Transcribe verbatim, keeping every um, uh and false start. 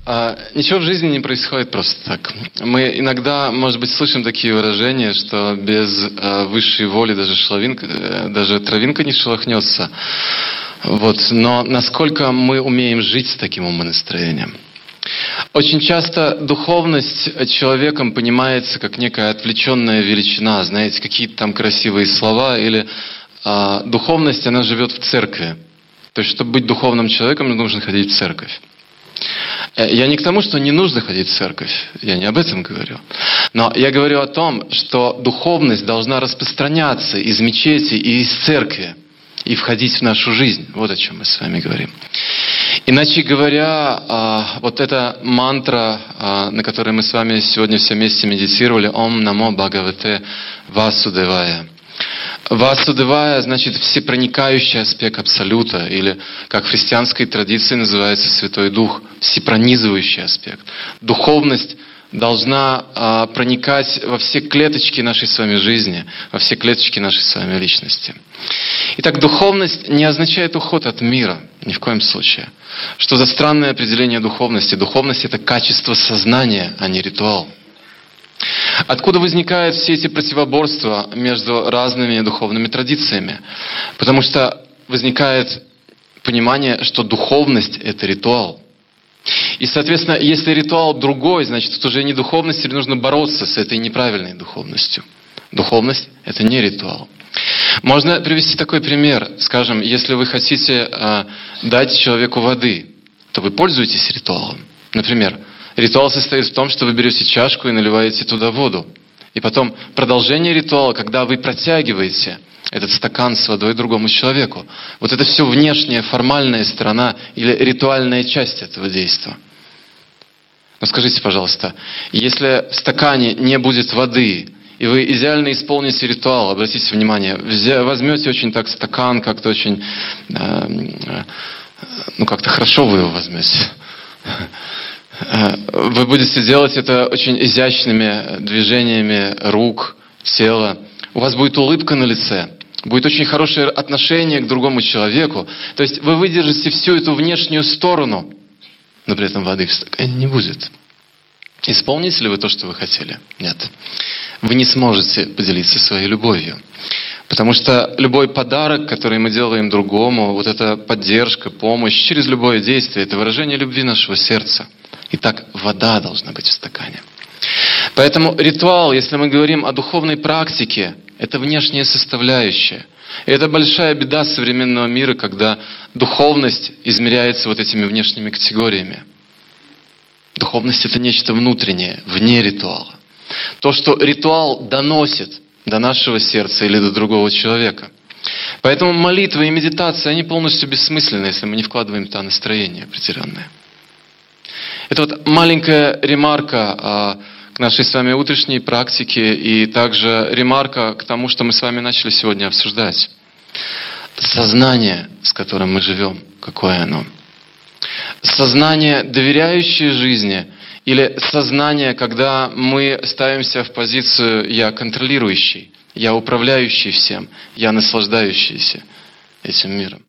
А, ничего в жизни не происходит просто так. Мы иногда, может быть, слышим такие выражения, что без а, высшей воли даже, шеловинка, даже травинка не шелохнется. Вот. Но насколько мы умеем жить с таким умонастроением? Очень часто духовность человеком понимается как некая отвлеченная величина, знаете, какие-то там красивые слова, или а, духовность, она живет в церкви. То есть, чтобы быть духовным человеком, нужно ходить в церковь. Я не к тому, что не нужно ходить в церковь, я не об этом говорю. Но я говорю о том, что духовность должна распространяться из мечети и из церкви и входить в нашу жизнь. Вот о чем мы с вами говорим. Иначе говоря, вот эта мантра, на которой мы с вами сегодня все вместе медитировали, «Ом намо Бхагавате Васудевая». Васудевая значит всепроникающий аспект Абсолюта, или, как в христианской традиции называется Святой Дух, всепронизывающий аспект. Духовность должна а, проникать во все клеточки нашей с вами жизни, во все клеточки нашей с вами личности. Итак, духовность не означает уход от мира, ни в коем случае. Что за странное определение духовности? Духовность — это качество сознания, а не ритуал. Откуда возникают все эти противоборства между разными духовными традициями? Потому что возникает понимание, что духовность — это ритуал. И, соответственно, если ритуал другой, значит, это уже не духовность, или нужно бороться с этой неправильной духовностью. Духовность — это не ритуал. Можно привести такой пример. Скажем, если вы хотите э, дать человеку воды, то вы пользуетесь ритуалом. Например, ритуал состоит в том, что вы берете чашку и наливаете туда воду. И потом продолжение ритуала, когда вы протягиваете этот стакан с водой другому человеку. Вот это все внешняя, формальная сторона или ритуальная часть этого действия. Но скажите, пожалуйста, если в стакане не будет воды, и вы идеально исполните ритуал, обратите внимание, возьмете очень так стакан, как-то очень, э, ну как-то хорошо вы его возьмете. Вы будете делать это очень изящными движениями рук, тела. У вас будет улыбка на лице. Будет очень хорошее отношение к другому человеку. То есть вы выдержите всю эту внешнюю сторону, но при этом воды в стакане не будет. Исполните ли вы то, что вы хотели? Нет. Вы не сможете поделиться своей любовью. Потому что любой подарок, который мы делаем другому, вот эта поддержка, помощь через любое действие, это выражение любви нашего сердца. Итак, вода должна быть в стакане. Поэтому ритуал, если мы говорим о духовной практике, это внешняя составляющая. И это большая беда современного мира, когда духовность измеряется вот этими внешними категориями. Духовность — это нечто внутреннее, вне ритуала. То, что ритуал доносит до нашего сердца или до другого человека. Поэтому молитва и медитация, они полностью бессмысленны, если мы не вкладываем туда настроение определенное. Это вот маленькая ремарка а, к нашей с вами утренней практике и также ремарка к тому, что мы с вами начали сегодня обсуждать. Сознание, с которым мы живем, какое оно? Сознание, доверяющее жизни, или сознание, когда мы ставимся в позицию «я контролирующий», «я управляющий всем», «я наслаждающийся этим миром».